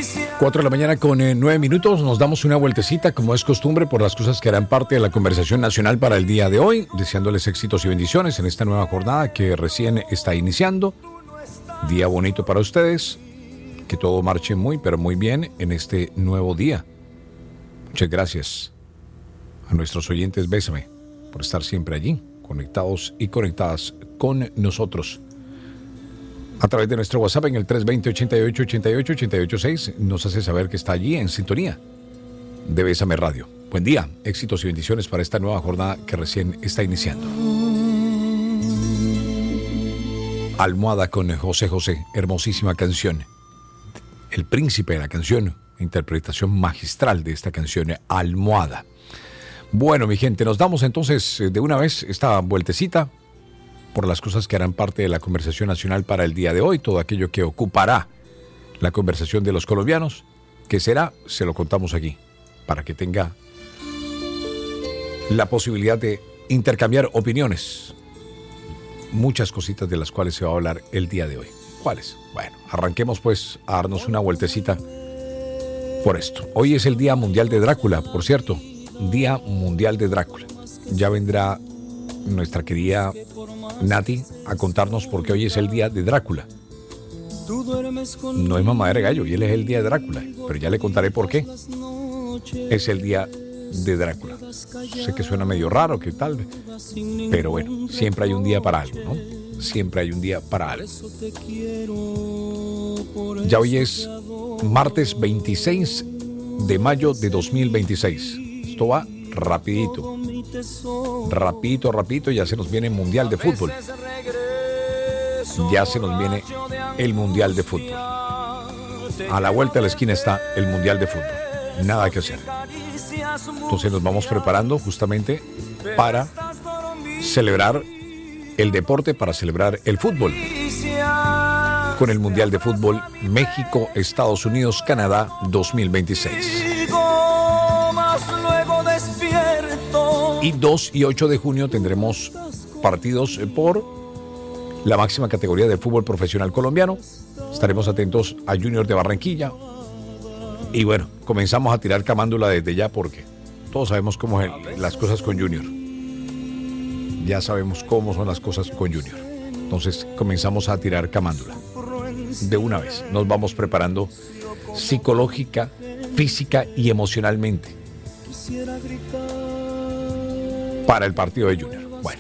4 de la mañana con 9 minutos, nos damos una vueltecita como es costumbre por las cosas que harán parte de la conversación nacional para el día de hoy, deseándoles éxitos y bendiciones en esta nueva jornada que recién está iniciando. Día bonito para ustedes, que todo marche muy pero muy bien en este nuevo día. Muchas gracias a nuestros oyentes Bésame por estar siempre allí, conectados y conectadas con nosotros. A través de nuestro WhatsApp en el 320-88-88-886 nos hace saber que está allí en sintonía de Bésame Radio. Buen día, éxitos y bendiciones para esta nueva jornada que recién está iniciando. Almohada con José José, hermosísima canción. El príncipe de la canción, interpretación magistral de esta canción, Almohada. Bueno, mi gente, nos damos entonces de una vez esta vueltecita por las cosas que harán parte de la conversación nacional para el día de hoy, todo aquello que ocupará la conversación de los colombianos. ¿Qué será? Se lo contamos aquí, para que tenga la posibilidad de intercambiar opiniones. Muchas cositas de las cuales se va a hablar el día de hoy. ¿Cuáles? Bueno, arranquemos pues a darnos una vueltecita por esto. Hoy es el Día Mundial de Drácula, por cierto, Día Mundial de Drácula. Ya vendrá nuestra querida Nati a contarnos por qué hoy es el día de Drácula. No es mamadera de gallo, y él es el día de Drácula, pero ya le contaré por qué es el día de Drácula. Sé que suena medio raro, que tal, pero bueno, siempre hay un día para algo, ¿no? Siempre hay un día para algo. Ya hoy es martes 26 de mayo de 2026. Esto va rapidito. Rapidito, ya se nos viene el Mundial de Fútbol. Ya se nos viene el Mundial de Fútbol. A la vuelta de la esquina está el Mundial de Fútbol. Nada que hacer. Entonces nos vamos preparando justamente para celebrar el deporte, para celebrar el fútbol. Con el Mundial de Fútbol México, Estados Unidos, Canadá 2026. Y 2 y 8 de junio tendremos partidos por la máxima categoría del fútbol profesional colombiano. Estaremos atentos a Junior de Barranquilla. Y bueno, comenzamos a tirar camándula desde ya porque todos sabemos cómo son las cosas con Junior. Ya sabemos cómo son las cosas con Junior. Entonces comenzamos a tirar camándula. De una vez nos vamos preparando psicológica, física y emocionalmente para el partido de Junior. Bueno,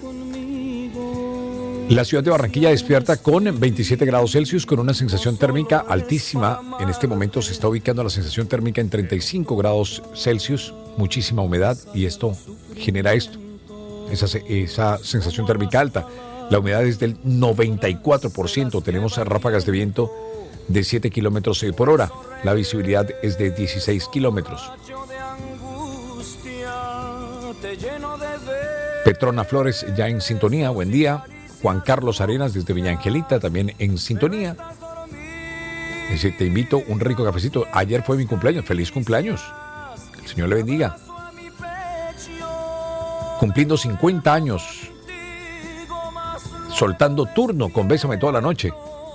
la ciudad de Barranquilla despierta con 27 grados Celsius, con una sensación térmica altísima. En este momento se está ubicando la sensación térmica en 35 grados Celsius, muchísima humedad, y esto genera esto, esa sensación térmica alta. La humedad es del 94%, tenemos ráfagas de viento de 7 kilómetros por hora, la visibilidad es de 16 kilómetros. Petrona Flores ya en sintonía, buen día. Juan Carlos Arenas desde Villa Angelita también en sintonía. Dice, te invito un rico cafecito. Ayer fue mi cumpleaños, feliz cumpleaños. El Señor le bendiga. Cumpliendo 50 años. Soltando turno con Bésame toda la noche.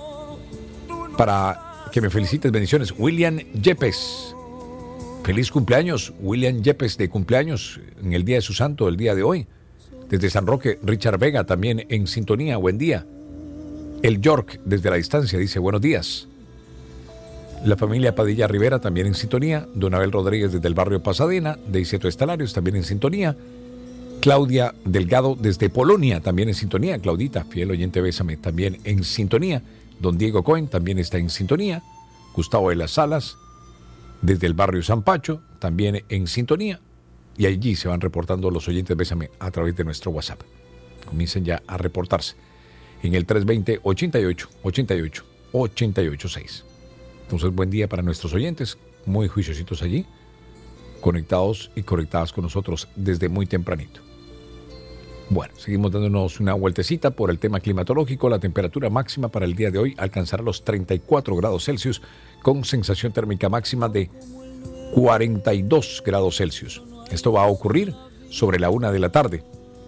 Para que me felicites, bendiciones. William Yepes. Feliz cumpleaños, William Yepes, de cumpleaños en el día de su santo, el día de hoy. Desde San Roque, Richard Vega también en sintonía, buen día. El York desde la distancia dice buenos días. La familia Padilla Rivera también en sintonía. Don Abel Rodríguez desde el barrio Pasadena, de Iseto Estalarios también en sintonía. Claudia Delgado desde Polonia también en sintonía. Claudita, fiel oyente Bésame, también en sintonía. Don Diego Cohen también está en sintonía. Gustavo de las Salas desde el barrio San Pacho también en sintonía. Y allí se van reportando los oyentes Bésame a través de nuestro WhatsApp. Comiencen ya a reportarse en el 320-88-88-886. Entonces, buen día para nuestros oyentes, muy juiciositos allí, conectados y conectadas con nosotros desde muy tempranito. Bueno, seguimos dándonos una vueltecita por el tema climatológico. La temperatura máxima para el día de hoy alcanzará los 34 grados Celsius con sensación térmica máxima de 42 grados Celsius. Esto va a ocurrir sobre la 1 de la tarde.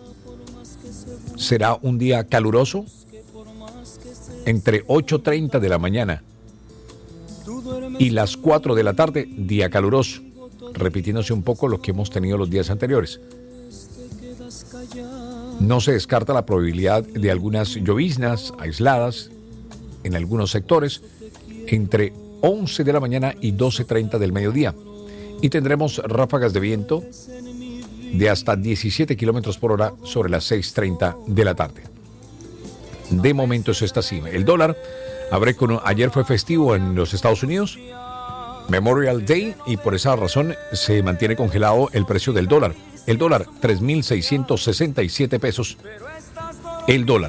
Será un día caluroso entre 8:30 de la mañana y las 4 de la tarde, día caluroso, repitiéndose un poco lo que hemos tenido los días anteriores. No se descarta la probabilidad de algunas lloviznas aisladas en algunos sectores entre 11 de la mañana y 12:30 del mediodía. Y tendremos ráfagas de viento de hasta 17 kilómetros por hora sobre las 6:30 de la tarde. De momento eso está así. El dólar, ayer fue festivo en los Estados Unidos, Memorial Day, y por esa razón se mantiene congelado el precio del dólar. El dólar, 3.667 pesos. El dólar.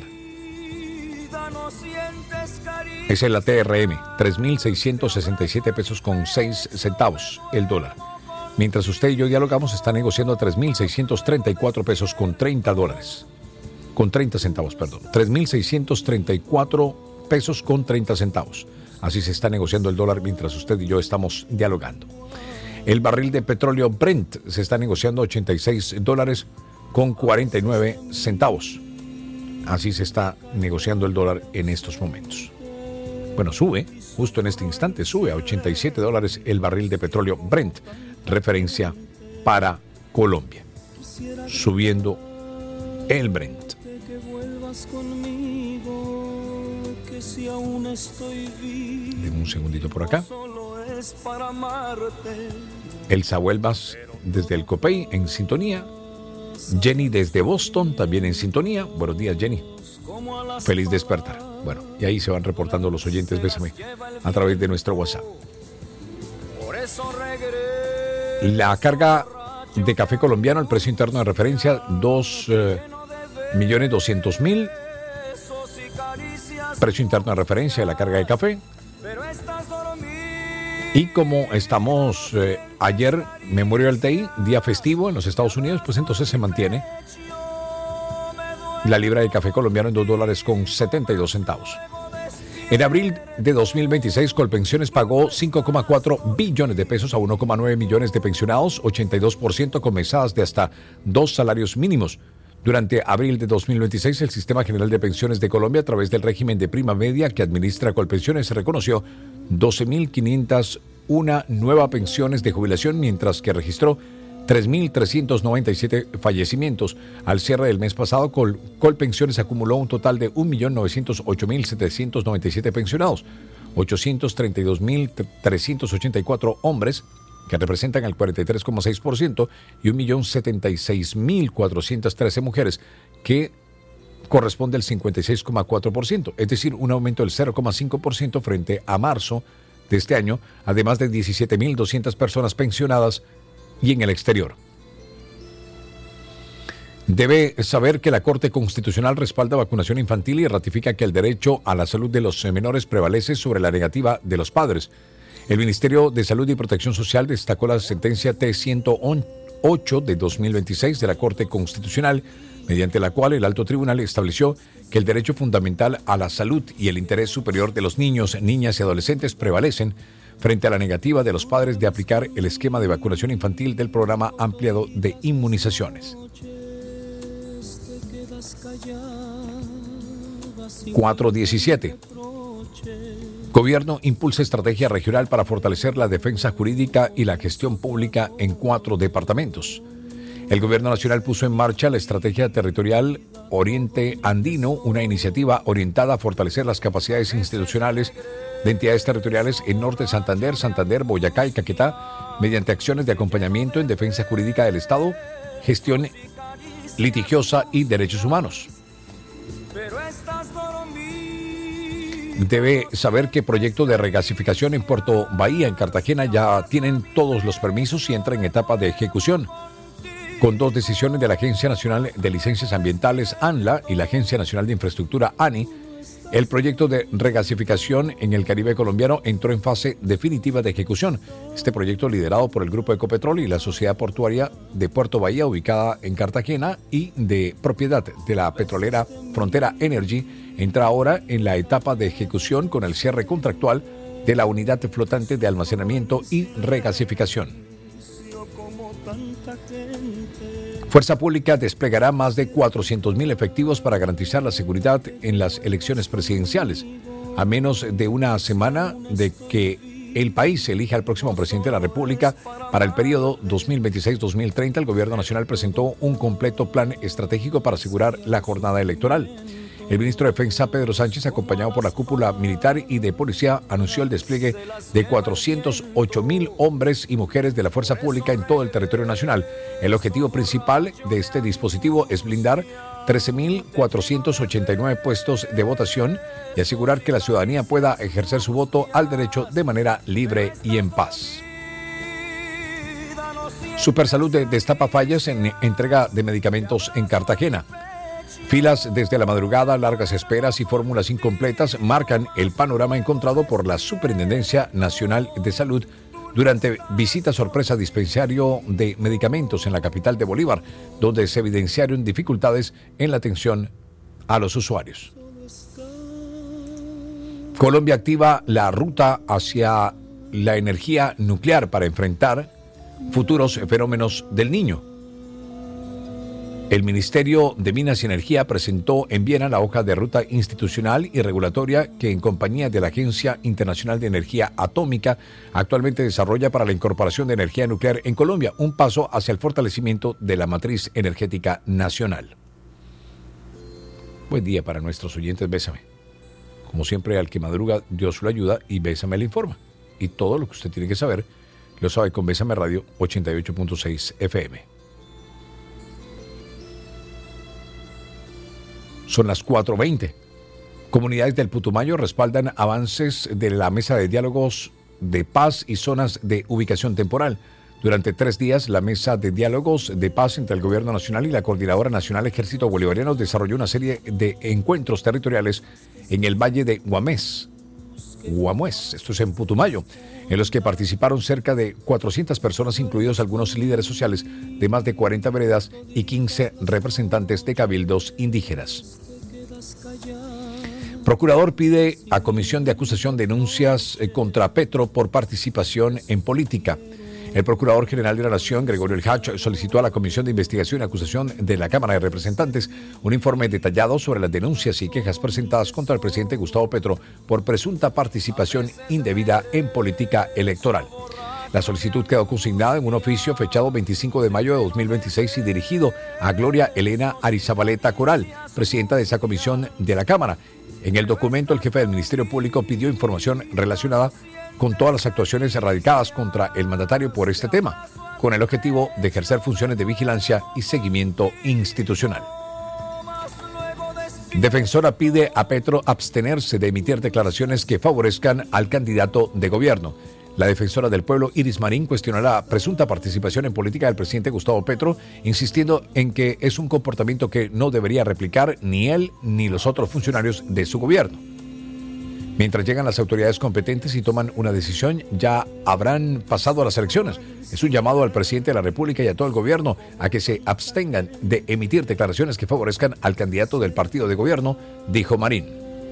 Es el ATRM, 3.667 pesos con 6 centavos el dólar. Mientras usted y yo dialogamos, está negociando a 3.634 pesos con 30 dólares. Con 30 centavos, perdón. 3.634 pesos con 30 centavos. Así se está negociando el dólar mientras usted y yo estamos dialogando. El barril de petróleo Brent se está negociando a $86 con 49 centavos. Así se está negociando el dólar en estos momentos. Bueno, sube, justo en este instante, sube a $87 el barril de petróleo Brent, referencia para Colombia. Subiendo el Brent. Deme un segundito por acá. Elsa Huelvas desde el Copey en sintonía. Jenny desde Boston también en sintonía. Buenos días, Jenny. Feliz despertar. Bueno, y ahí se van reportando los oyentes, bésame, a través de nuestro WhatsApp. La carga de café colombiano, el precio interno de referencia, 2.200.000. Precio interno de referencia de la carga de café. Y como estamos ayer, Memorial Day, día festivo en los Estados Unidos, pues entonces se mantiene la libra de café colombiano en $2 con 72 centavos. En abril de 2026, Colpensiones pagó 5,4 billones de pesos a 1,9 millones de pensionados, 82% con mesadas de hasta 2 salarios mínimos. Durante abril de 2026, el Sistema General de Pensiones de Colombia, a través del régimen de prima media que administra Colpensiones, reconoció 12.501 nuevas pensiones de jubilación, mientras que registró 3.397 fallecimientos. Al cierre del mes pasado, Colpensiones acumuló un total de 1.908.797 pensionados, 832.384 hombres, que representan el 43,6%, y 1.076.413 mujeres, que corresponde al 56,4%, es decir, un aumento del 0,5% frente a marzo de este año, además de 17.200 personas pensionadas y en el exterior. Debe saber que la Corte Constitucional respalda vacunación infantil y ratifica que el derecho a la salud de los menores prevalece sobre la negativa de los padres. El Ministerio de Salud y Protección Social destacó la sentencia T-108 de 2026 de la Corte Constitucional, mediante la cual el Alto Tribunal estableció que el derecho fundamental a la salud y el interés superior de los niños, niñas y adolescentes prevalecen frente a la negativa de los padres de aplicar el esquema de vacunación infantil del programa ampliado de inmunizaciones. 417. Gobierno impulsa estrategia regional para fortalecer la defensa jurídica y la gestión pública en 4 departamentos. El Gobierno Nacional puso en marcha la Estrategia Territorial Oriente Andino, una iniciativa orientada a fortalecer las capacidades institucionales de entidades territoriales en Norte Santander, Santander, Boyacá y Caquetá, mediante acciones de acompañamiento en defensa jurídica del Estado, gestión litigiosa y derechos humanos. Debe saber que proyecto de regasificación en Puerto Bahía, en Cartagena, ya tienen todos los permisos y entra en etapa de ejecución. Con 2 decisiones de la Agencia Nacional de Licencias Ambientales, ANLA, y la Agencia Nacional de Infraestructura, ANI, el proyecto de regasificación en el Caribe colombiano entró en fase definitiva de ejecución. Este proyecto, liderado por el Grupo Ecopetrol y la Sociedad Portuaria de Puerto Bahía, ubicada en Cartagena y de propiedad de la petrolera Frontera Energy, entra ahora en la etapa de ejecución con el cierre contractual de la unidad flotante de almacenamiento y regasificación. Fuerza Pública desplegará más de 400.000 efectivos para garantizar la seguridad en las elecciones presidenciales. A menos de una semana de que el país elige al próximo presidente de la República para el periodo 2026-2030, el Gobierno Nacional presentó un completo plan estratégico para asegurar la jornada electoral. El ministro de Defensa, Pedro Sánchez, acompañado por la cúpula militar y de policía, anunció el despliegue de 408.000 hombres y mujeres de la fuerza pública en todo el territorio nacional. El objetivo principal de este dispositivo es blindar 13.489 puestos de votación y asegurar que la ciudadanía pueda ejercer su voto al derecho de manera libre y en paz. Supersalud destapa fallas en entrega de medicamentos en Cartagena. Filas desde la madrugada, largas esperas y fórmulas incompletas marcan el panorama encontrado por la Superintendencia Nacional de Salud durante visita sorpresa a dispensario de medicamentos en la capital de Bolívar, donde se evidenciaron dificultades en la atención a los usuarios. Colombia activa la ruta hacia la energía nuclear para enfrentar futuros fenómenos del Niño. El Ministerio de Minas y Energía presentó en Viena la hoja de ruta institucional y regulatoria que, en compañía de la Agencia Internacional de Energía Atómica, actualmente desarrolla para la incorporación de energía nuclear en Colombia, un paso hacia el fortalecimiento de la matriz energética nacional. Buen día para nuestros oyentes, Bésame. Como siempre, al que madruga, Dios lo ayuda y Bésame le informa. Y todo lo que usted tiene que saber, lo sabe con Bésame Radio 88.6 FM. Son las 4:20. Comunidades del Putumayo respaldan avances de la mesa de diálogos de paz y zonas de ubicación temporal. Durante 3 días, la mesa de diálogos de paz entre el Gobierno Nacional y la Coordinadora Nacional Ejército Bolivariano desarrolló una serie de encuentros territoriales en el Valle de Guamués, esto es en Putumayo, en los que participaron cerca de 400 personas, incluidos algunos líderes sociales de más de 40 veredas y 15 representantes de cabildos indígenas. Procurador pide a Comisión de Acusación denuncias contra Petro por participación en política. El Procurador General de la Nación, Gregorio El Hach, solicitó a la Comisión de Investigación y Acusación de la Cámara de Representantes un informe detallado sobre las denuncias y quejas presentadas contra el presidente Gustavo Petro por presunta participación indebida en política electoral. La solicitud quedó consignada en un oficio fechado 25 de mayo de 2026 y dirigido a Gloria Elena Arizabaleta Coral, presidenta de esa comisión de la Cámara. En el documento, el jefe del Ministerio Público pidió información relacionada con todas las actuaciones erradicadas contra el mandatario por este tema, con el objetivo de ejercer funciones de vigilancia y seguimiento institucional. Defensora pide a Petro abstenerse de emitir declaraciones que favorezcan al candidato de gobierno. La defensora del pueblo, Iris Marín, cuestionó la presunta participación en política del presidente Gustavo Petro, insistiendo en que es un comportamiento que no debería replicar ni él ni los otros funcionarios de su gobierno. Mientras llegan las autoridades competentes y toman una decisión, ya habrán pasado las elecciones. Es un llamado al presidente de la República y a todo el gobierno a que se abstengan de emitir declaraciones que favorezcan al candidato del partido de gobierno, dijo Marín.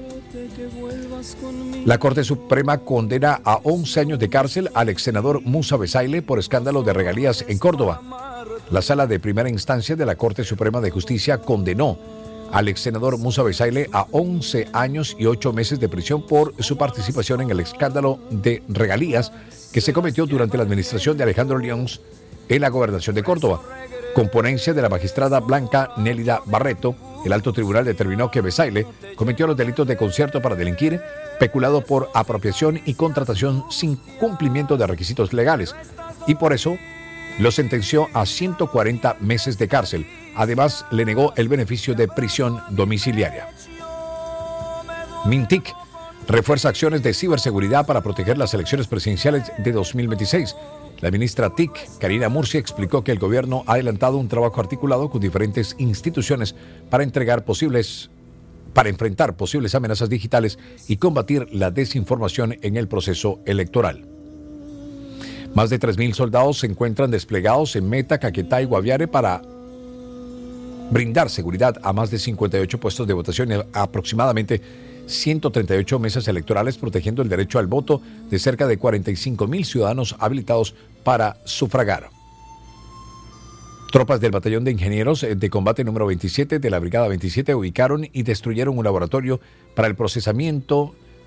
La Corte Suprema condena a 11 años de cárcel al exsenador Musa Besaile por escándalo de regalías en Córdoba. La Sala de Primera Instancia de la Corte Suprema de Justicia condenó al exsenador Musa Besaile a 11 años y 8 meses de prisión por su participación en el escándalo de regalías que se cometió durante la administración de Alejandro Lyons en la gobernación de Córdoba. Con ponencia de la magistrada Blanca Nélida Barreto, el alto tribunal determinó que Besaile cometió los delitos de concierto para delinquir, peculado por apropiación y contratación sin cumplimiento de requisitos legales, y por eso lo sentenció a 140 meses de cárcel. Además, le negó el beneficio de prisión domiciliaria. Mintic refuerza acciones de ciberseguridad para proteger las elecciones presidenciales de 2026. La ministra TIC, Karina Murcia, explicó que el gobierno ha adelantado un trabajo articulado con diferentes instituciones para enfrentar posibles amenazas digitales y combatir la desinformación en el proceso electoral. Más de 3.000 soldados se encuentran desplegados en Meta, Caquetá y Guaviare para brindar seguridad a más de 58 puestos de votación y aproximadamente 138 mesas electorales, protegiendo el derecho al voto de cerca de 45.000 ciudadanos habilitados para sufragar. Tropas del Batallón de Ingenieros de Combate número 27 de la Brigada 27 ubicaron y destruyeron un laboratorio para el procesamiento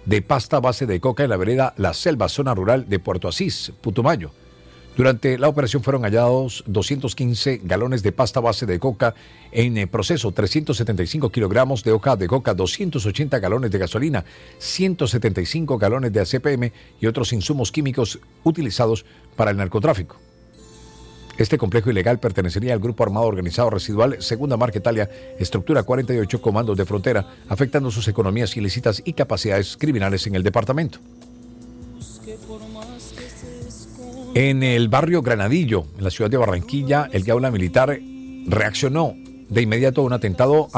de pasta a base de coca en la vereda La Selva, zona rural de Puerto Asís, Putumayo. Durante la operación fueron hallados 215 galones de pasta a base de coca en proceso, 375 kilogramos de hoja de coca, 280 galones de gasolina, 175 galones de ACPM y otros insumos químicos utilizados para el narcotráfico. Este complejo ilegal pertenecería al Grupo Armado Organizado Residual Segunda Marca Italia, estructura 48, comandos de frontera, afectando sus economías ilícitas y capacidades criminales en el departamento. En el barrio Granadillo, en la ciudad de Barranquilla, el Gaula Militar reaccionó de inmediato a un atentado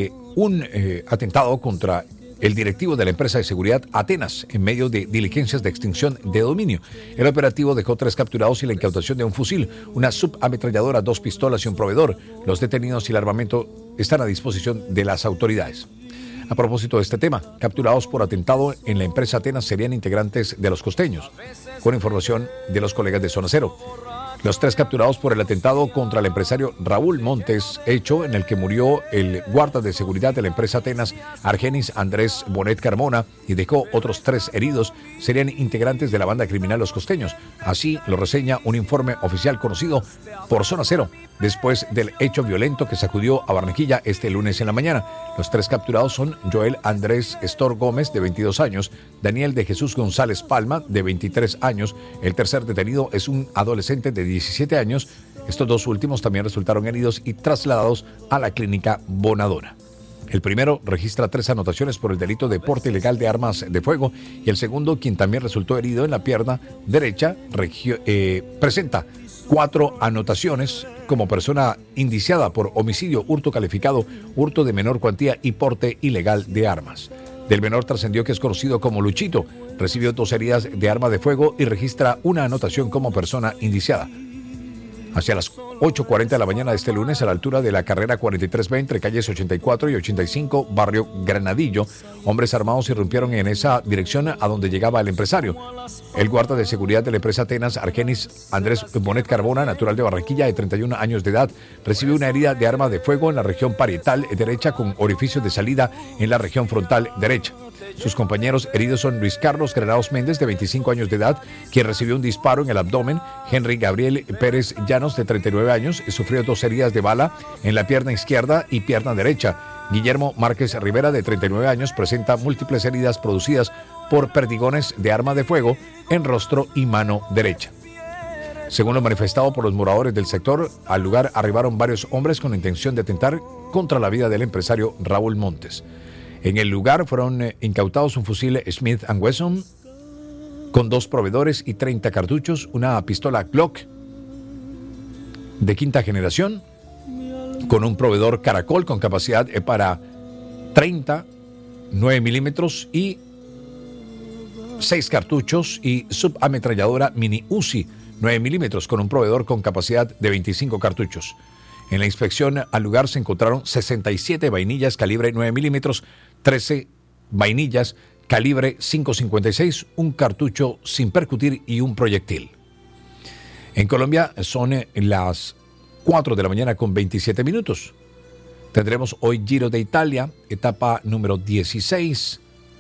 contra el directivo de la empresa de seguridad Atenas, en medio de diligencias de extinción de dominio. El operativo dejó 3 capturados y la incautación de un fusil, una subametralladora, 2 pistolas y un proveedor. Los detenidos y el armamento están a disposición de las autoridades. A propósito de este tema, capturados por atentado en la empresa Atenas serían integrantes de Los Costeños, con información de los colegas de Zona Cero. Los 3 capturados por el atentado contra el empresario Raúl Montes, hecho en el que murió el guarda de seguridad de la empresa Atenas, Argenis Andrés Bonet Carmona, y dejó otros 3 heridos, serían integrantes de la banda criminal Los Costeños. Así lo reseña un informe oficial conocido por Zona Cero, después del hecho violento que sacudió a Barranquilla este lunes en la mañana. Los 3 capturados son Joel Andrés Estor Gómez, de 22 años, Daniel de Jesús González Palma, de 23 años. El tercer detenido es un adolescente de 17 años. Estos 2 últimos también resultaron heridos y trasladados a la clínica Bonadora. El primero registra 3 anotaciones por el delito de porte ilegal de armas de fuego y el segundo, quien también resultó herido en la pierna derecha, presenta 4 anotaciones como persona indiciada por homicidio, hurto calificado, hurto de menor cuantía y porte ilegal de armas. Del menor trascendió que es conocido como Luchito, recibió 2 heridas de arma de fuego y registra una anotación como persona indiciada. Hacia las 8:40 de la mañana de este lunes, a la altura de la carrera 43B entre calles 84 y 85, barrio Granadillo, hombres armados irrumpieron en esa dirección a donde llegaba el empresario. El guarda de seguridad de la empresa Atenas, Argenis Andrés Bonet Carbona, natural de Barranquilla, de 31 años de edad, recibió una herida de arma de fuego en la región parietal derecha con orificio de salida en la región frontal derecha. Sus compañeros heridos son Luis Carlos Granados Méndez, de 25 años de edad, quien recibió un disparo en el abdomen. Henry Gabriel Pérez Llanos, de 39 años, sufrió 2 heridas de bala en la pierna izquierda y pierna derecha. Guillermo Márquez Rivera, de 39 años, presenta múltiples heridas producidas por perdigones de arma de fuego en rostro y mano derecha. Según lo manifestado por los moradores del sector, al lugar arribaron varios hombres con la intención de atentar contra la vida del empresario Raúl Montes. En el lugar fueron incautados un fusil Smith & Wesson con 2 proveedores y 30 cartuchos, una pistola Glock de 5ª generación con un proveedor Caracol con capacidad para 30, 9 milímetros y 6 cartuchos, y subametralladora Mini Uzi 9 milímetros con un proveedor con capacidad de 25 cartuchos. En la inspección al lugar se encontraron 67 vainillas calibre 9 milímetros, 13 vainillas calibre 5.56, un cartucho sin percutir y un proyectil. En Colombia son las 4 de la mañana con 27 minutos. Tendremos hoy Giro de Italia, etapa número 16.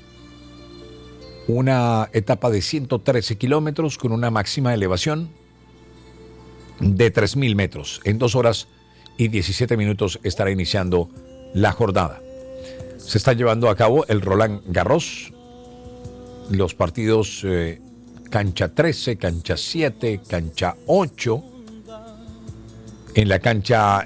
Una etapa de 113 kilómetros con una máxima elevación de 3.000 metros. En 2 horas y 17 minutos estará iniciando la jornada. Se está llevando a cabo el Roland Garros, los partidos cancha 13, cancha 7, cancha 8. En la cancha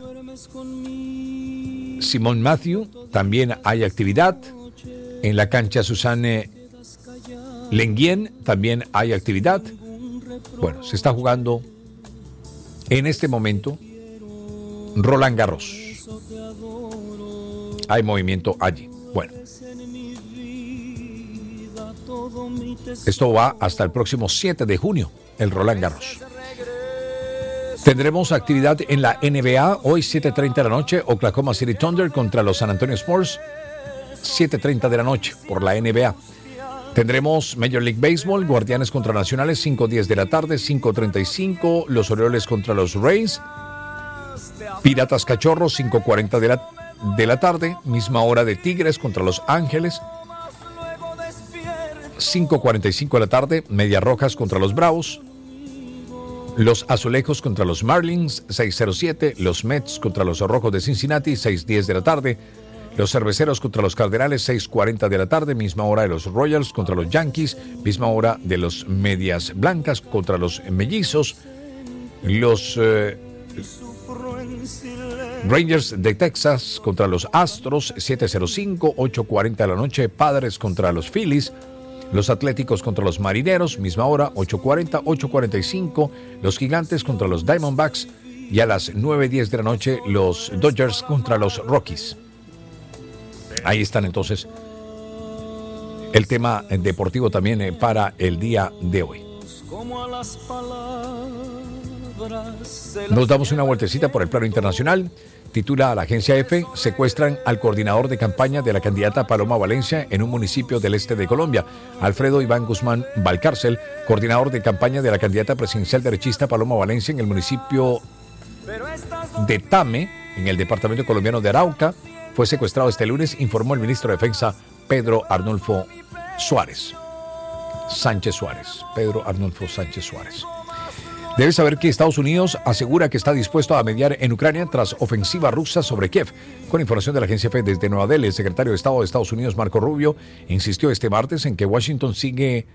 Simone Matthew también hay actividad. En la cancha Suzanne Lengyen también hay actividad. Bueno, se está jugando en este momento Roland Garros. Hay movimiento allí. Bueno, esto va hasta el próximo 7 de junio, el Roland Garros. Tendremos actividad en la NBA hoy 7:30 de la noche, Oklahoma City Thunder contra los San Antonio Spurs, 7:30 de la noche por la NBA. Tendremos Major League Baseball, Guardianes contra Nacionales, 5:10 de la tarde, 5:35, los Orioles contra los Rays, Piratas Cachorros, 5:40 de la tarde, misma hora de Tigres contra Los Ángeles, 5:45 de la tarde, Medias Rojas contra los Bravos. Los Azulejos contra los Marlins, 6:07. Los Mets contra los Rojos de Cincinnati, 6:10 de la tarde. Los Cerveceros contra los Cardenales, 6:40 de la tarde. Misma hora de los Royals contra los Yankees. Misma hora de los Medias Blancas contra los Mellizos. Los Rangers de Texas contra los Astros, 7:05. 8:40 de la noche, Padres contra los Phillies. Los Atléticos contra los Marineros, misma hora, 8:40, 8:45. Los Gigantes contra los Diamondbacks. Y a las 9:10 de la noche, los Dodgers contra los Rockies. Ahí están entonces el tema deportivo también para el día de hoy. Nos damos una vueltecita por el plano internacional. Titula la agencia EFE, secuestran al coordinador de campaña de la candidata Paloma Valencia en un municipio del este de Colombia. Alfredo Iván Guzmán Valcárcel, coordinador de campaña de la candidata presidencial derechista Paloma Valencia en el municipio de Tame, en el departamento colombiano de Arauca, fue secuestrado este lunes, informó el ministro de Defensa Pedro Arnulfo Sánchez Suárez. Pedro Arnulfo Sánchez Suárez. Debe saber que Estados Unidos asegura que está dispuesto a mediar en Ucrania tras ofensiva rusa sobre Kiev. Con información de la agencia EFE desde Nueva Delhi, el secretario de Estado de Estados Unidos, Marco Rubio, insistió este martes en que Washington sigue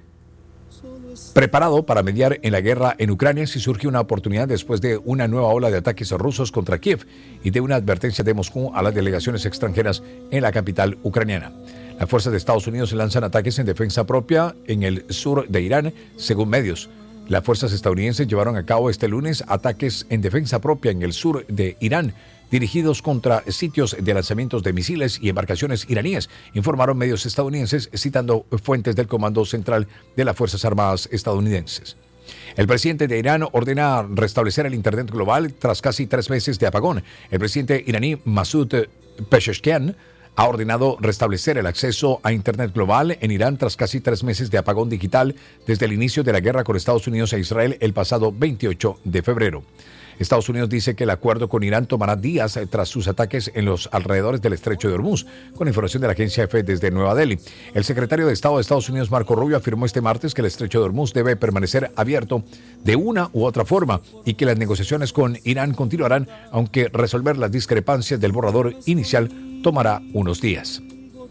preparado para mediar en la guerra en Ucrania si surge una oportunidad después de una nueva ola de ataques rusos contra Kiev y de una advertencia de Moscú a las delegaciones extranjeras en la capital ucraniana. Las fuerzas de Estados Unidos lanzan ataques en defensa propia en el sur de Irán, según medios. Las fuerzas estadounidenses llevaron a cabo este lunes ataques en defensa propia en el sur de Irán, dirigidos contra sitios de lanzamientos de misiles y embarcaciones iraníes, informaron medios estadounidenses citando fuentes del Comando Central de las Fuerzas Armadas estadounidenses. El presidente de Irán ordena restablecer el Internet global tras casi 3 meses de apagón. El presidente iraní Masoud Pezeshkian ha ordenado restablecer el acceso a Internet global en Irán tras casi 3 meses de apagón digital desde el inicio de la guerra con Estados Unidos e Israel el pasado 28 de febrero. Estados Unidos dice que el acuerdo con Irán tomará días tras sus ataques en los alrededores del estrecho de Hormuz, con información de la agencia EFE desde Nueva Delhi. El secretario de Estado de Estados Unidos, Marco Rubio, afirmó este martes que el estrecho de Hormuz debe permanecer abierto de una u otra forma y que las negociaciones con Irán continuarán, aunque resolver las discrepancias del borrador inicial tomará unos días.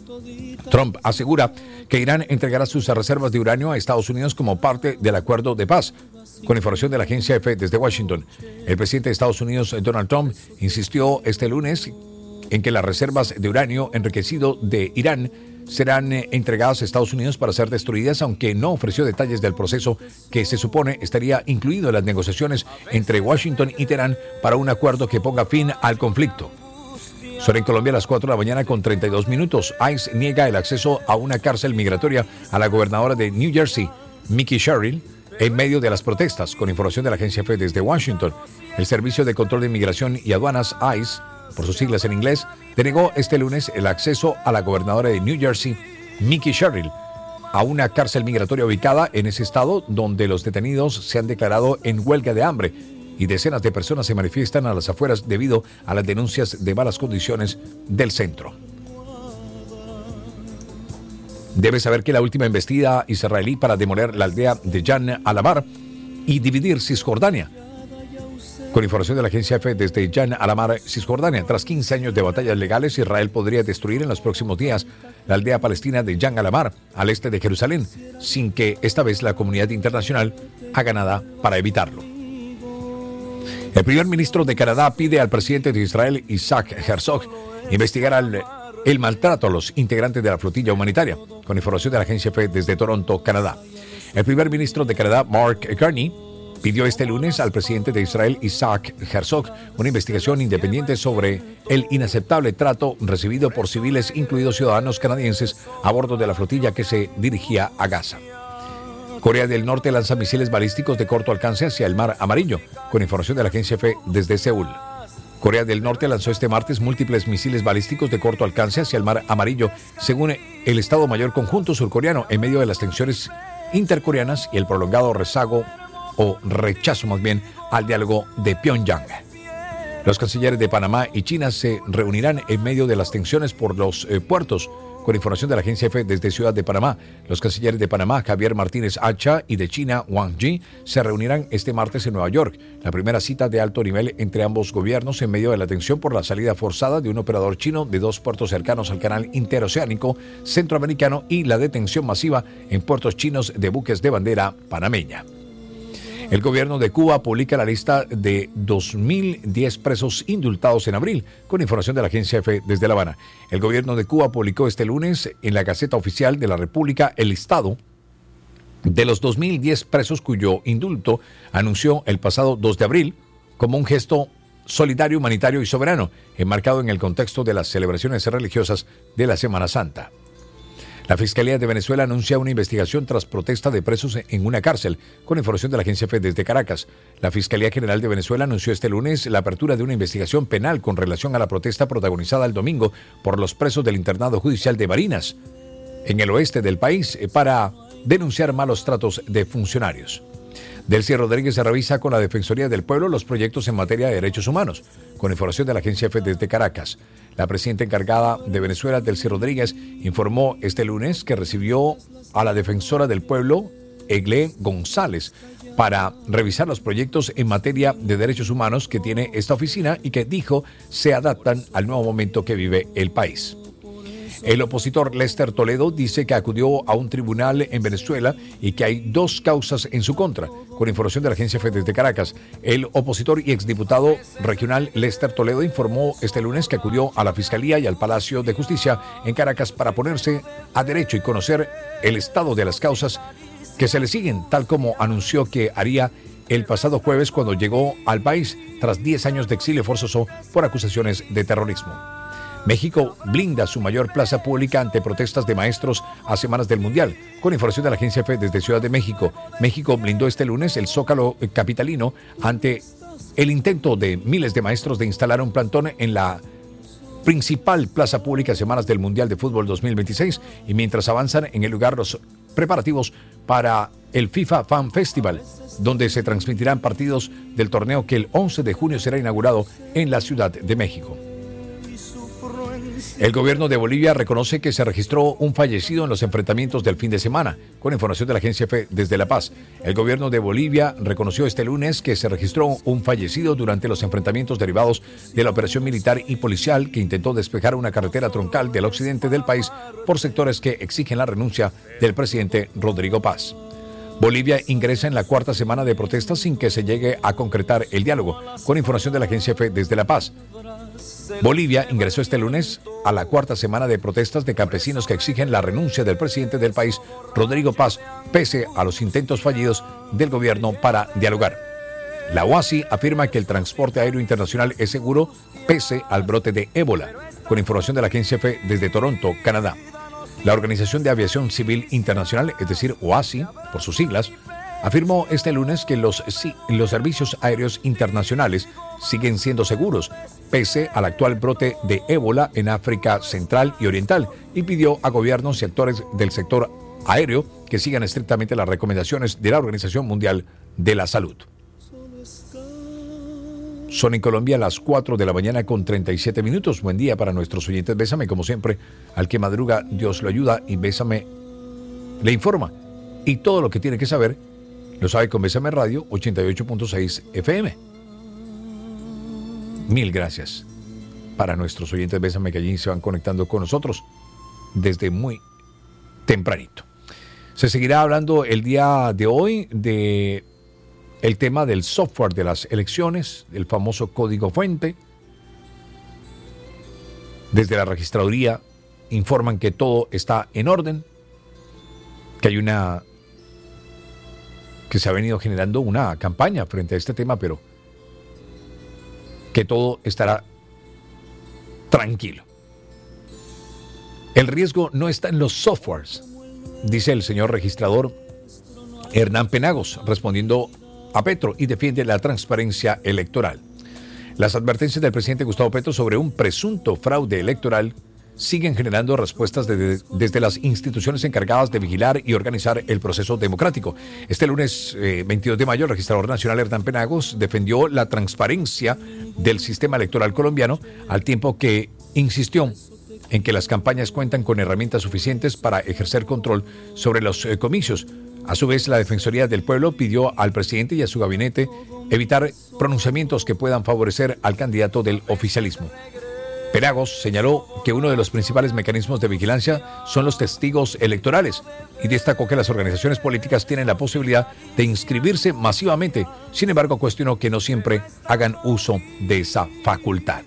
Trump asegura que Irán entregará sus reservas de uranio a Estados Unidos como parte del acuerdo de paz. Con información de la agencia EFE desde Washington, el presidente de Estados Unidos, Donald Trump, insistió este lunes en que las reservas de uranio enriquecido de Irán serán entregadas a Estados Unidos para ser destruidas, aunque no ofreció detalles del proceso que se supone estaría incluido en las negociaciones entre Washington y Teherán para un acuerdo que ponga fin al conflicto. Son en Colombia a las 4 de la mañana con 32 minutos. ICE niega el acceso a una cárcel migratoria a la gobernadora de New Jersey, Mickey Sherrill, en medio de las protestas. Con información de la agencia EFE desde Washington, el Servicio de Control de Inmigración y Aduanas, ICE, por sus siglas en inglés, denegó este lunes el acceso a la gobernadora de New Jersey, Mickey Sherrill, a una cárcel migratoria ubicada en ese estado donde los detenidos se han declarado en huelga de hambre y decenas de personas se manifiestan a las afueras debido a las denuncias de malas condiciones del centro. Debe saber que la última embestida israelí para demoler la aldea de Jan Alamar y dividir Cisjordania. Con información de la agencia EFE desde Jan Alamar, Cisjordania, tras 15 años de batallas legales, Israel podría destruir en los próximos días la aldea palestina de Jan Alamar, al este de Jerusalén, sin que esta vez la comunidad internacional haga nada para evitarlo. El primer ministro de Canadá pide al presidente de Israel, Isaac Herzog, investigar el maltrato a los integrantes de la flotilla humanitaria. Con información de la agencia EFE desde Toronto, Canadá. El primer ministro de Canadá, Mark Carney, pidió este lunes al presidente de Israel, Isaac Herzog, una investigación independiente sobre el inaceptable trato recibido por civiles, incluidos ciudadanos canadienses, a bordo de la flotilla que se dirigía a Gaza. Corea del Norte lanza misiles balísticos de corto alcance hacia el Mar Amarillo, con información de la agencia EFE desde Seúl. Corea del Norte lanzó este martes múltiples misiles balísticos de corto alcance hacia el Mar Amarillo, según el Estado Mayor Conjunto surcoreano, en medio de las tensiones intercoreanas y el prolongado rechazo más bien, al diálogo de Pyongyang. Los cancilleres de Panamá y China se reunirán en medio de las tensiones por los puertos Con información de la agencia EFE desde Ciudad de Panamá, los cancilleres de Panamá, Javier Martínez Hacha, y de China, Wang Yi, se reunirán este martes en Nueva York. La primera cita de alto nivel entre ambos gobiernos en medio de la tensión por la salida forzada de un operador chino de 2 puertos cercanos al canal interoceánico centroamericano y la detención masiva en puertos chinos de buques de bandera panameña. El gobierno de Cuba publica la lista de 2.010 presos indultados en abril, con información de la agencia EFE desde La Habana. El gobierno de Cuba publicó este lunes en la Gaceta Oficial de la República el listado de los 2.010 presos cuyo indulto anunció el pasado 2 de abril como un gesto solidario, humanitario y soberano, enmarcado en el contexto de las celebraciones religiosas de la Semana Santa. La Fiscalía de Venezuela anuncia una investigación tras protesta de presos en una cárcel, con información de la agencia EFE desde Caracas. La Fiscalía General de Venezuela anunció este lunes la apertura de una investigación penal con relación a la protesta protagonizada el domingo por los presos del internado judicial de Barinas, en el oeste del país, para denunciar malos tratos de funcionarios. Delcy Rodríguez se revisa con la Defensoría del Pueblo los proyectos en materia de derechos humanos, con información de la agencia EFE desde Caracas. La presidenta encargada de Venezuela, Delcy Rodríguez, informó este lunes que recibió a la defensora del pueblo, Egle González, para revisar los proyectos en materia de derechos humanos que tiene esta oficina y que dijo se adaptan al nuevo momento que vive el país. El opositor Lester Toledo dice que acudió a un tribunal en Venezuela y que hay 2 causas en su contra. Con información de la agencia EFE desde Caracas, el opositor y exdiputado regional Lester Toledo informó este lunes que acudió a la Fiscalía y al Palacio de Justicia en Caracas para ponerse a derecho y conocer el estado de las causas que se le siguen, tal como anunció que haría el pasado jueves cuando llegó al país tras 10 años de exilio forzoso por acusaciones de terrorismo. México blinda su mayor plaza pública ante protestas de maestros a semanas del Mundial. Con información de la agencia EFE desde Ciudad de México, México blindó este lunes el Zócalo capitalino ante el intento de miles de maestros de instalar un plantón en la principal plaza pública a semanas del Mundial de Fútbol 2026 y mientras avanzan en el lugar los preparativos para el FIFA Fan Festival, donde se transmitirán partidos del torneo que el 11 de junio será inaugurado en la Ciudad de México. El gobierno de Bolivia reconoce que se registró un fallecido en los enfrentamientos del fin de semana, con información de la agencia EFE desde La Paz. El gobierno de Bolivia reconoció este lunes que se registró un fallecido durante los enfrentamientos derivados de la operación militar y policial que intentó despejar una carretera troncal del occidente del país por sectores que exigen la renuncia del presidente Rodrigo Paz. Bolivia ingresa en la 4ª semana de protestas sin que se llegue a concretar el diálogo, con información de la agencia EFE desde La Paz. Bolivia ingresó este lunes a la 4ª semana de protestas de campesinos que exigen la renuncia del presidente del país, Rodrigo Paz, pese a los intentos fallidos del gobierno para dialogar. La OASI afirma que el transporte aéreo internacional es seguro pese al brote de ébola, con información de la agencia EFE desde Toronto, Canadá. La Organización de Aviación Civil Internacional, es decir, OASI, por sus siglas, afirmó este lunes que los servicios aéreos internacionales siguen siendo seguros, pese al actual brote de ébola en África Central y Oriental, y pidió a gobiernos y actores del sector aéreo que sigan estrictamente las recomendaciones de la Organización Mundial de la Salud. Son en Colombia las 4 de la mañana con 37 minutos. Buen día para nuestros oyentes. Bésame, como siempre, al que madruga, Dios lo ayuda, y Bésame le informa. Y todo lo que tiene que saber lo sabe con Bésame Radio 88.6 FM. Mil gracias para nuestros oyentes. Bésame, que allí se van conectando con nosotros desde muy tempranito. Se seguirá hablando el día de hoy de el tema del software de las elecciones, el famoso código fuente. Desde la registraduría informan que todo está en orden, que se ha venido generando una campaña frente a este tema, pero que todo estará tranquilo. El riesgo no está en los softwares, dice el señor registrador Hernán Penagos, respondiendo a Petro, y defiende la transparencia electoral. Las advertencias del presidente Gustavo Petro sobre un presunto fraude electoral siguen generando respuestas desde las instituciones encargadas de vigilar y organizar el proceso democrático. Este lunes 22 de mayo, el registrador nacional Hernán Penagos defendió la transparencia del sistema electoral colombiano, al tiempo que insistió en que las campañas cuentan con herramientas suficientes para ejercer control sobre los comicios. A su vez, la Defensoría del Pueblo pidió al presidente y a su gabinete evitar pronunciamientos que puedan favorecer al candidato del oficialismo. Penagos señaló que uno de los principales mecanismos de vigilancia son los testigos electorales y destacó que las organizaciones políticas tienen la posibilidad de inscribirse masivamente. Sin embargo, cuestionó que no siempre hagan uso de esa facultad.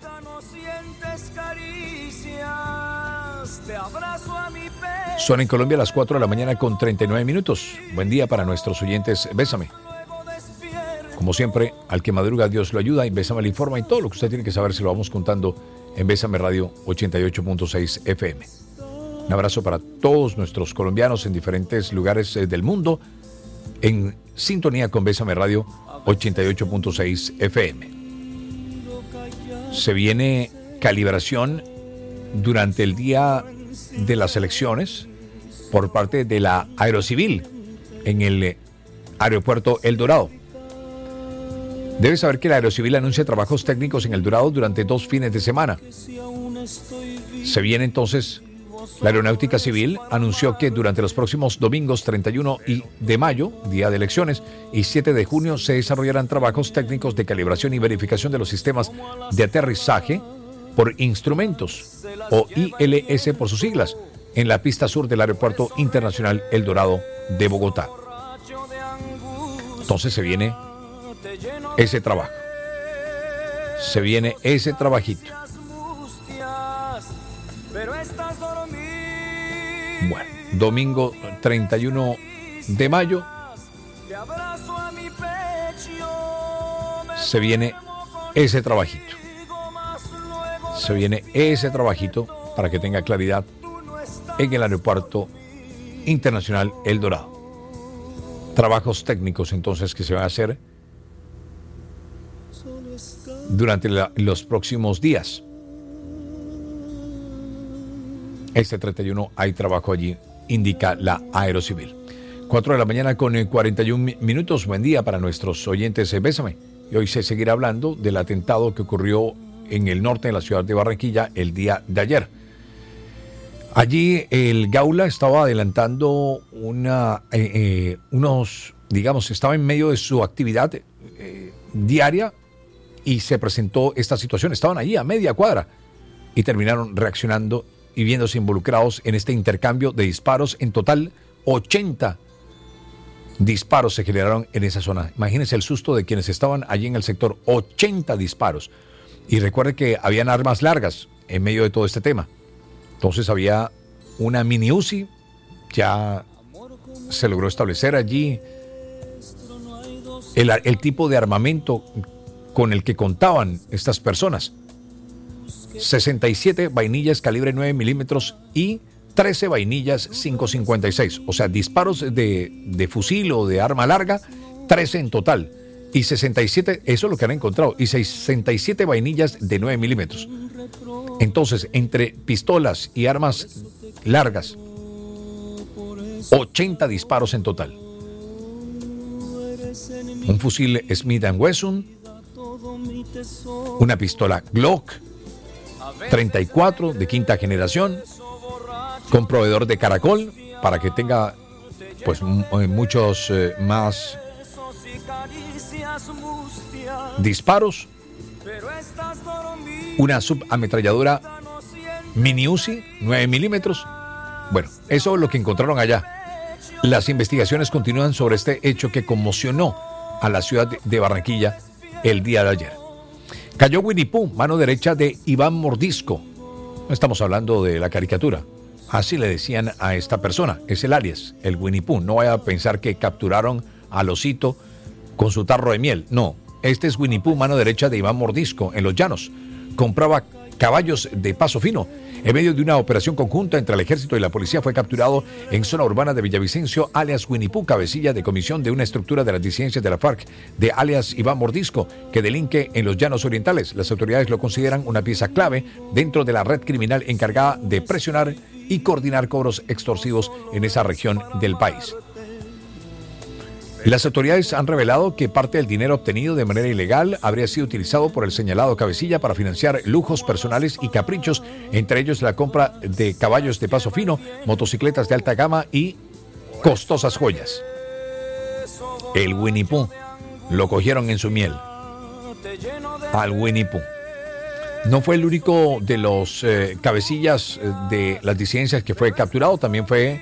Son en Colombia las 4 de la mañana con 39 minutos. Buen día para nuestros oyentes. Bésame. Como siempre, al que madruga Dios lo ayuda y Bésame le informa, y todo lo que usted tiene que saber se lo vamos contando en Bésame Radio 88.6 FM. Un abrazo para todos nuestros colombianos en diferentes lugares del mundo en sintonía con Bésame Radio 88.6 FM. Se viene calibración durante el día de las elecciones por parte de la Aerocivil en el aeropuerto El Dorado. Debes saber que la Aerocivil anuncia trabajos técnicos en El Dorado durante 2 fines de semana. Se viene entonces, la Aeronáutica Civil anunció que durante los próximos domingos 31 de mayo, día de elecciones, y 7 de junio se desarrollarán trabajos técnicos de calibración y verificación de los sistemas de aterrizaje por instrumentos, o ILS por sus siglas, en la pista sur del Aeropuerto Internacional El Dorado de Bogotá. Entonces se viene ese trabajo. Se viene ese trabajito. Bueno, domingo 31 de mayo se viene ese trabajito. Se viene ese trabajito para que tenga claridad en el Aeropuerto Internacional El Dorado. Trabajos técnicos entonces que se van a hacer durante los próximos días. Este 31 hay trabajo allí, indica la Aerocivil. 4 de la mañana con 41 minutos. Buen día para nuestros oyentes. Bésame. Y hoy se seguirá hablando del atentado que ocurrió en el norte de la ciudad de Barranquilla el día de ayer. Allí el Gaula estaba adelantando estaba en medio de su actividad diaria y se presentó esta situación. Estaban allí a media cuadra y terminaron reaccionando y viéndose involucrados en este intercambio de disparos. En total, 80 disparos se generaron en esa zona. Imagínense el susto de quienes estaban allí en el sector. 80 disparos. Y recuerde que habían armas largas en medio de todo este tema. Entonces había una mini Uzi. Ya se logró establecer allí el tipo de armamento con el que contaban estas personas. 67 vainillas calibre 9 milímetros y 13 vainillas 5.56. O sea, disparos de fusil o de arma larga, 13 en total. Y 67, eso es lo que han encontrado, y 67 vainillas de 9 milímetros. Entonces, entre pistolas y armas largas, 80 disparos en total. Un fusil Smith & Wesson, una pistola Glock 34 de quinta generación, con proveedor de caracol para que tenga pues muchos más disparos, una subametralladora mini Uzi 9 milímetros. Bueno, eso es lo que encontraron allá. Las investigaciones continúan sobre este hecho que conmocionó a la ciudad de Barranquilla el día de ayer. Cayó Winnie Pooh, mano derecha de Iván Mordisco. No estamos hablando de la caricatura. Así le decían a esta persona. Es el alias, el Winnie Pooh. No vaya a pensar que capturaron al osito con su tarro de miel. No, este es Winnie Pooh, mano derecha de Iván Mordisco, en Los Llanos. Compraba caballos de paso fino. En medio de una operación conjunta entre el ejército y la policía fue capturado en zona urbana de Villavicencio, alias Winnie Pooh, cabecilla de comisión de una estructura de las disidencias de la FARC, de alias Iván Mordisco, que delinque en los Llanos Orientales. Las autoridades lo consideran una pieza clave dentro de la red criminal encargada de presionar y coordinar cobros extorsivos en esa región del país. Las autoridades han revelado que parte del dinero obtenido de manera ilegal habría sido utilizado por el señalado cabecilla para financiar lujos personales y caprichos, entre ellos la compra de caballos de paso fino, motocicletas de alta gama y costosas joyas. El Winnie Pooh lo cogieron en su miel. Al Winnie Pooh. No fue el único de los cabecillas de las disidencias que fue capturado, también fue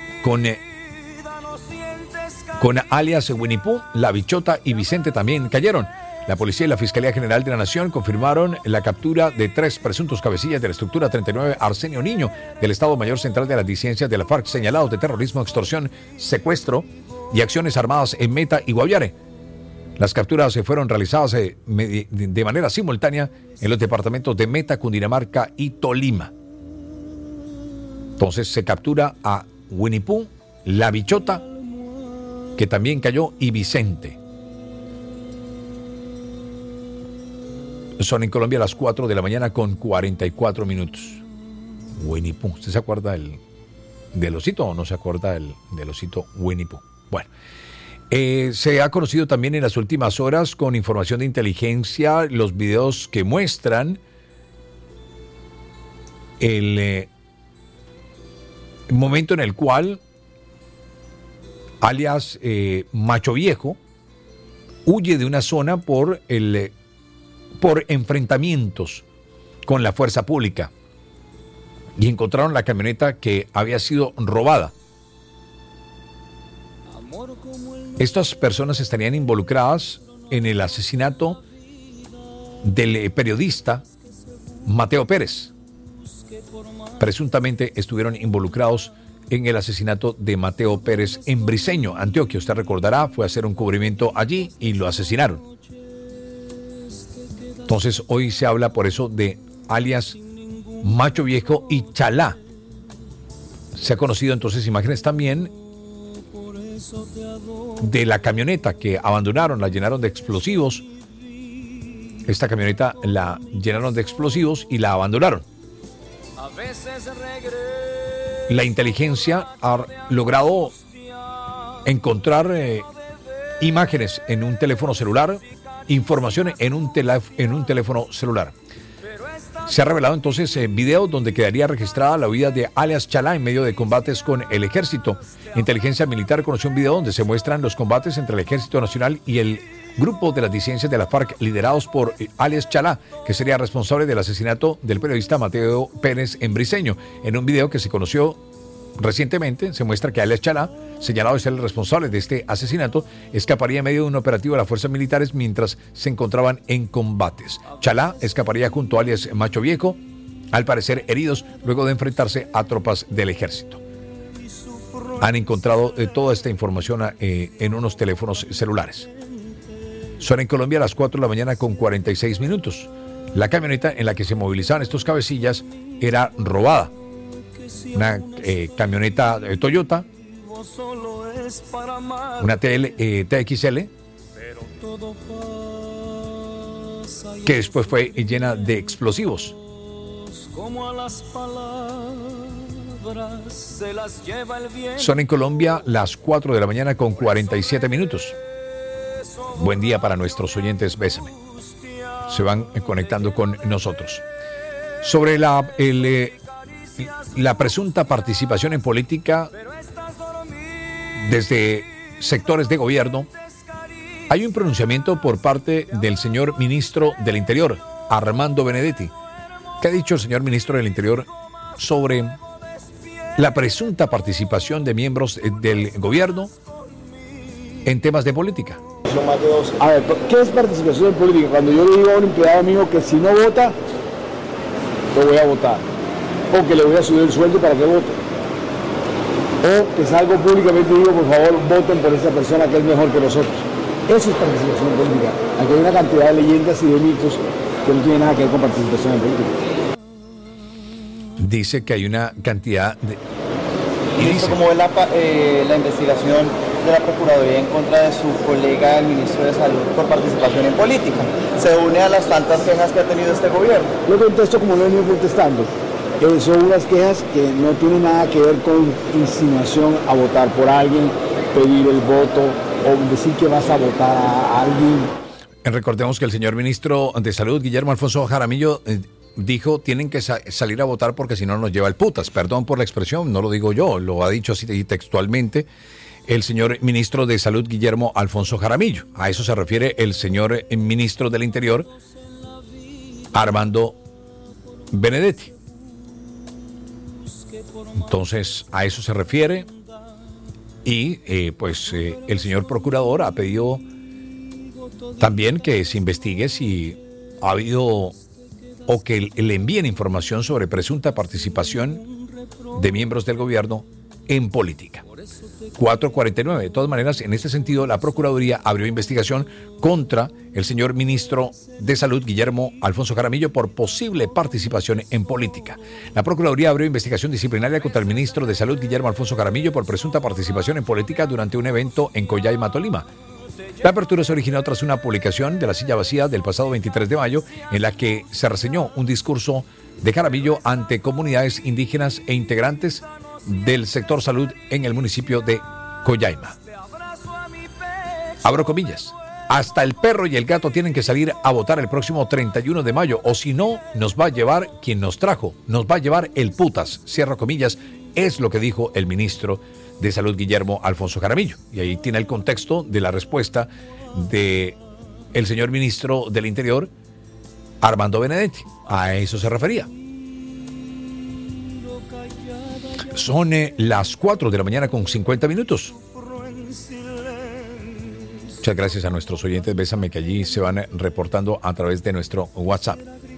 con alias Winnie Pooh, La Bichota y Vicente también cayeron. La policía y la Fiscalía General de la Nación confirmaron la captura de 3 presuntos cabecillas de la estructura 39 Arsenio Niño del Estado Mayor Central de las disidencias de la FARC señalados de terrorismo, extorsión, secuestro y acciones armadas en Meta y Guaviare. Las capturas se fueron realizadas de manera simultánea en los departamentos de Meta, Cundinamarca y Tolima. Entonces se captura a Winnie Pooh, La Bichota, que también cayó, y Vicente. Son en Colombia las 4 de la mañana con 44 minutos. Winnie Pooh. ¿Usted se acuerda del osito o no se acuerda del osito Winnie Pooh? Bueno, se ha conocido también en las últimas horas con información de inteligencia los videos que muestran el momento en el cual alias Macho Viejo huye de una zona por enfrentamientos con la fuerza pública y encontraron la camioneta que había sido robada. Estas personas estarían involucradas en el asesinato del periodista Mateo Pérez. Presuntamente estuvieron involucrados en el asesinato de Mateo Pérez en Briceño, Antioquia. Usted recordará, fue a hacer un cubrimiento allí y lo asesinaron. Entonces hoy se habla por eso de alias Macho Viejo y Chalá. Se ha conocido entonces imágenes también de la camioneta que abandonaron, la llenaron de explosivos. Esta camioneta la llenaron de explosivos y la abandonaron. La inteligencia ha logrado encontrar imágenes en un teléfono celular, información en un teléfono celular. Se ha revelado entonces video donde quedaría registrada la huida de alias Chalá en medio de combates con el ejército. Inteligencia militar conoció un video donde se muestran los combates entre el Ejército Nacional y el grupo de las disidencias de la FARC liderados por alias Chalá, que sería responsable del asesinato del periodista Mateo Pérez en Briceño. En un video que se conoció recientemente se muestra que alias Chalá, señalado de ser el responsable de este asesinato, escaparía en medio de un operativo de las fuerzas militares mientras se encontraban en combates. Chalá escaparía junto a alias Macho Viejo, al parecer heridos luego de enfrentarse a tropas del ejército. Han encontrado toda esta información en unos teléfonos celulares. Son en Colombia las 4 de la mañana con 46 minutos. La camioneta en la que se movilizaban estos cabecillas era robada. Una camioneta Toyota, una TXL, que después fue llena de explosivos. Son en Colombia las 4 de la mañana con 47 minutos. Buen día para nuestros oyentes, bésame. Se van conectando con nosotros. Sobre la presunta participación en política desde sectores de gobierno, hay un pronunciamiento por parte del señor ministro del Interior, Armando Benedetti. ¿Qué ha dicho el señor ministro del Interior sobre la presunta participación de miembros del gobierno en temas de política? A ver, ¿qué es participación en política? Cuando yo le digo a un empleado mío que si no vota, lo voy a votar, o que le voy a subir el sueldo para que vote, o que salgo públicamente y digo, por favor, voten por esa persona que es mejor que nosotros. Eso es participación en política. Aquí hay una cantidad de leyendas y de mitos que no tienen nada que ver con participación en política. Dice que hay una cantidad de... ¿Y dice cómo ve la investigación de la Procuraduría en contra de su colega, el ministro de Salud, por participación en política? ¿Se une a las tantas quejas que ha tenido este gobierno? Yo contesto como lo he venido contestando. Son unas quejas que no tienen nada que ver con insinuación a votar por alguien, pedir el voto, o decir que vas a votar a alguien. Recordemos que el señor ministro de Salud, Guillermo Alfonso Jaramillo, dijo, tienen que salir a votar porque si no nos lleva el putas. Perdón por la expresión, no lo digo yo, lo ha dicho así textualmente el señor ministro de Salud, Guillermo Alfonso Jaramillo. A eso se refiere el señor ministro del Interior, Armando Benedetti. Entonces, a eso se refiere. Y el señor procurador ha pedido también que se investigue si ha habido o que le envíen información sobre presunta participación de miembros del gobierno en política. 449. De todas maneras, en este sentido, la Procuraduría abrió investigación contra el señor ministro de Salud, Guillermo Alfonso Jaramillo, por posible participación en política. La Procuraduría abrió investigación disciplinaria contra el ministro de Salud, Guillermo Alfonso Jaramillo, por presunta participación en política durante un evento en Coyaima, Tolima. La apertura se originó tras una publicación de La Silla Vacía del pasado 23 de mayo, en la que se reseñó un discurso de Jaramillo ante comunidades indígenas e integrantes del sector salud en el municipio de Coyaima. Abro comillas. Hasta el perro y el gato tienen que salir a votar el próximo 31 de mayo, o si no, nos va a llevar quien nos trajo, nos va a llevar el putas. Cierro comillas, es lo que dijo el ministro de Salud, Guillermo Alfonso Jaramillo. Y ahí tiene el contexto de la respuesta de el señor ministro del Interior, Armando Benedetti. A eso se refería. Son las 4 de la mañana con 50 minutos. Muchas gracias a nuestros oyentes. Bésame, que allí se van reportando a través de nuestro WhatsApp.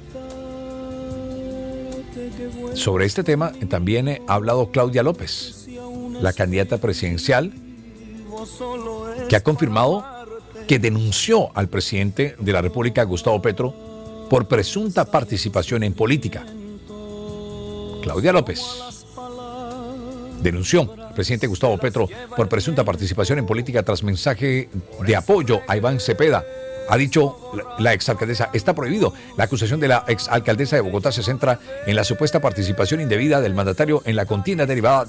Sobre este tema también ha hablado Claudia López, la candidata presidencial, que ha confirmado que denunció al presidente de la República, Gustavo Petro, por presunta participación en política. Claudia López denunció al presidente Gustavo Petro por presunta participación en política tras mensaje de apoyo a Iván Cepeda. Ha dicho la exalcaldesa, está prohibido. La acusación de la exalcaldesa de Bogotá se centra en la supuesta participación indebida del mandatario en la contienda derivada